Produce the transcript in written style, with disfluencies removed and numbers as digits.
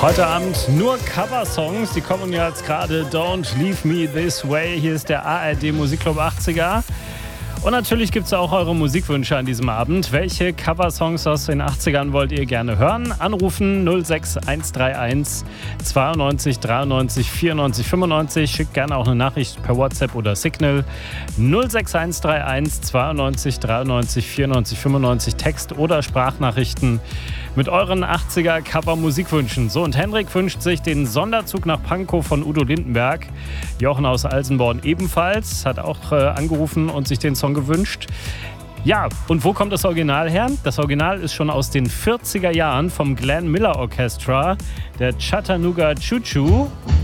Heute Abend nur Cover-Songs, die kommen ja jetzt gerade Don't Leave Me This Way. Hier ist der ARD Musikclub 80er. Und natürlich gibt es auch eure Musikwünsche an diesem Abend. Welche Coversongs aus den 80ern wollt ihr gerne hören? Anrufen 06131 92 93 94 95. Schickt gerne auch eine Nachricht per WhatsApp oder Signal. 06131 92 93 94 95. Text- oder Sprachnachrichten mit euren 80er Cover-Musikwünschen. So, und Henrik wünscht sich den Sonderzug nach Pankow von Udo Lindenberg. Jochen aus Alsenborn ebenfalls, hat auch angerufen und sich den Song gewünscht. Ja, und wo kommt das Original her? Das Original ist schon aus den 40er Jahren vom Glenn Miller Orchestra, der Chattanooga Choo Choo.